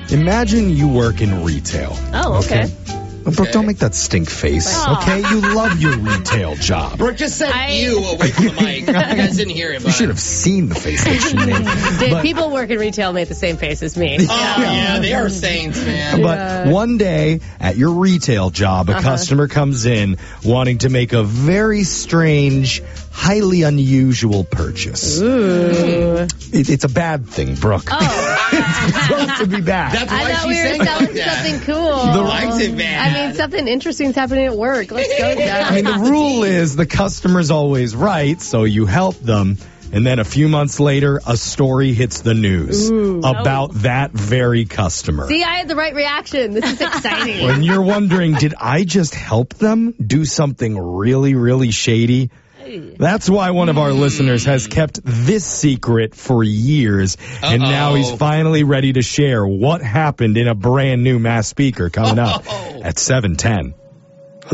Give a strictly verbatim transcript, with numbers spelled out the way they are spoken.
Imagine you work in retail. Oh, okay. okay? Brooke, don't make that stink face, Aw. okay? You love your retail job. Brooke just said I- you away from the mic. You guys didn't hear it, You but... should have seen the face that she made. Did But- people work in retail make the same face as me? Oh, yeah, they are saints, man. But Yeah. one day at your retail job, a Uh-huh. customer comes in wanting to make a very strange, highly unusual purchase. Ooh. It, it's a bad thing, Brooke. Oh. It's supposed to be bad. That's why I thought she's we were saying selling like that. something cool. The likes it bad. I mean, something interesting is happening at work. Let's go, guys. I mean, the rule is the customer's always right, so you help them. And then a few months later, a story hits the news Ooh. about that very customer. See, I had the right reaction. This is exciting. When you're wondering, did I just help them do something really, really shady? That's why one of our listeners has kept this secret for years, and Uh-oh. now he's finally ready to share what happened in a brand new Mass Speaker coming up Oh. at seven ten.